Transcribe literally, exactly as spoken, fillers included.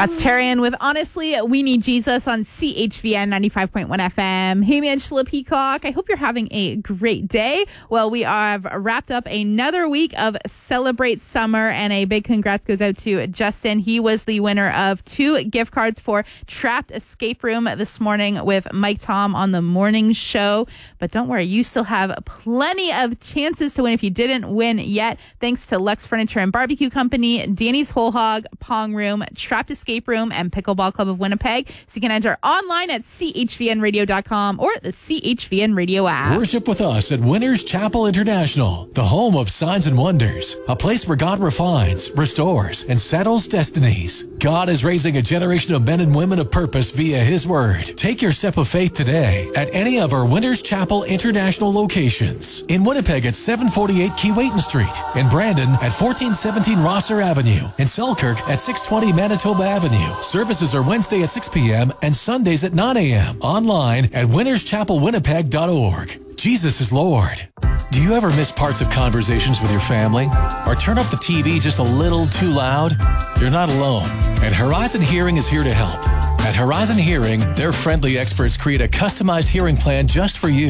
That's Tarian with Honestly, We Need Jesus on C H V N ninety-five point one F M. Hey, Angela Peacock. I hope you're having a great day. Well, we have wrapped up another week of Celebrate Summer, and a big congrats goes out to Justin. He was the winner of two gift cards for Trapped Escape Room this morning with Mike Tom on the morning show. But don't worry, you still have plenty of chances to win if you didn't win yet. Thanks to Lux Furniture and Barbecue Company, Danny's Whole Hog, Pong Room, Trapped Escape Room, and Pickleball Club of Winnipeg. So you can enter online at c h v n radio dot com or the C H V N Radio app. Worship with us at Winners Chapel International, the home of signs and wonders, a place where God refines, restores, and settles destinies. God is raising a generation of men and women of purpose via His Word. Take your step of faith today at any of our Winners Chapel International locations. In Winnipeg at seven forty-eight Keewatin Street, in Brandon at fourteen seventeen Rosser Avenue, in Selkirk at six twenty Manitoba Avenue. Services are Wednesday at six p.m. and Sundays at nine a.m. Online at winners chapel winnipeg dot org. Jesus is Lord. Do you ever miss parts of conversations with your family? Or turn up the T V just a little too loud? You're not alone. And Horizon Hearing is here to help. At Horizon Hearing, their friendly experts create a customized hearing plan just for you.